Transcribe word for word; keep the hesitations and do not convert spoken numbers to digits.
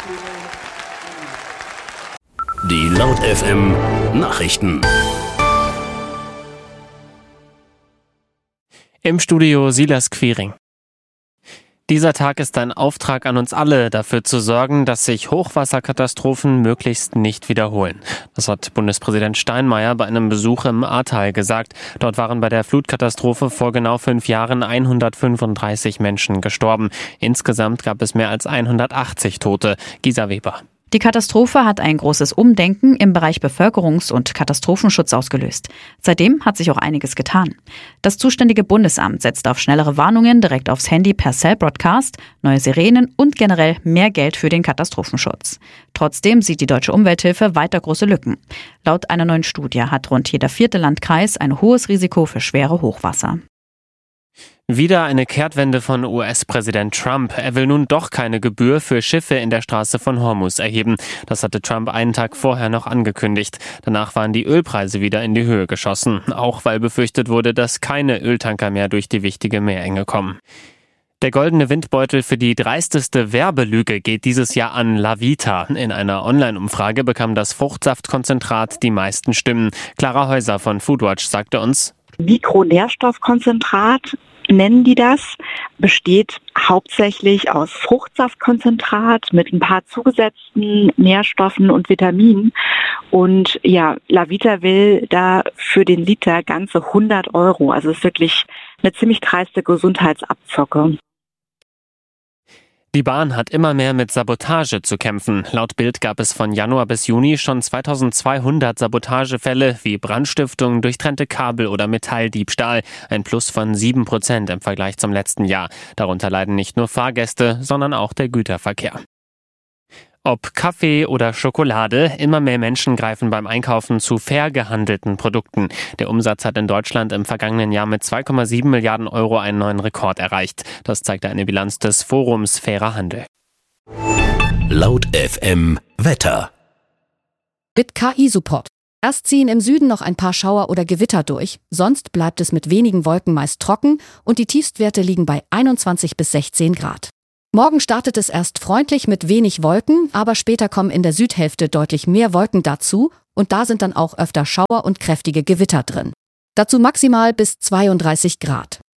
Die Laut F M Nachrichten. Im Studio Silas Quiring. Dieser Tag ist ein Auftrag an uns alle, dafür zu sorgen, dass sich Hochwasserkatastrophen möglichst nicht wiederholen. Das hat Bundespräsident Steinmeier bei einem Besuch im Ahrtal gesagt. Dort waren bei der Flutkatastrophe vor genau fünf Jahren hundertfünfunddreißig Menschen gestorben. Insgesamt gab es mehr als hundertachtzig Tote. Gisa Weber. Die Katastrophe hat ein großes Umdenken im Bereich Bevölkerungs- und Katastrophenschutz ausgelöst. Seitdem hat sich auch einiges getan. Das zuständige Bundesamt setzt auf schnellere Warnungen direkt aufs Handy per Cell-Broadcast, neue Sirenen und generell mehr Geld für den Katastrophenschutz. Trotzdem sieht die Deutsche Umwelthilfe weiter große Lücken. Laut einer neuen Studie hat rund jeder vierte Landkreis ein hohes Risiko für schwere Hochwasser. Wieder eine Kehrtwende von U S-Präsident Trump. Er will nun doch keine Gebühr für Schiffe in der Straße von Hormuz erheben. Das hatte Trump einen Tag vorher noch angekündigt. Danach waren die Ölpreise wieder in die Höhe geschossen, auch weil befürchtet wurde, dass keine Öltanker mehr durch die wichtige Meerenge kommen. Der goldene Windbeutel für die dreisteste Werbelüge geht dieses Jahr an Lavita. In einer Online-Umfrage bekam das Fruchtsaftkonzentrat die meisten Stimmen. Clara Häuser von Foodwatch sagte uns: Mikronährstoffkonzentrat nennen die das, besteht hauptsächlich aus Fruchtsaftkonzentrat mit ein paar zugesetzten Nährstoffen und Vitaminen. Und ja, Lavita will da für den Liter ganze hundert Euro. Also es ist wirklich eine ziemlich dreiste Gesundheitsabzocke. Die Bahn hat immer mehr mit Sabotage zu kämpfen. Laut Bild gab es von Januar bis Juni schon zweitausendzweihundert Sabotagefälle wie Brandstiftung, durchtrennte Kabel oder Metalldiebstahl. Ein Plus von sieben Prozent im Vergleich zum letzten Jahr. Darunter leiden nicht nur Fahrgäste, sondern auch der Güterverkehr. Ob Kaffee oder Schokolade, immer mehr Menschen greifen beim Einkaufen zu fair gehandelten Produkten. Der Umsatz hat in Deutschland im vergangenen Jahr mit zwei Komma sieben Milliarden Euro einen neuen Rekord erreicht. Das zeigte eine Bilanz des Forums Fairer Handel. Laut F M Wetter. Mit K I-Support. Erst ziehen im Süden noch ein paar Schauer oder Gewitter durch, sonst bleibt es mit wenigen Wolken meist trocken und die Tiefstwerte liegen bei einundzwanzig bis sechzehn Grad. Morgen startet es erst freundlich mit wenig Wolken, aber später kommen in der Südhälfte deutlich mehr Wolken dazu und da sind dann auch öfter Schauer und kräftige Gewitter drin. Dazu maximal bis zweiunddreißig Grad.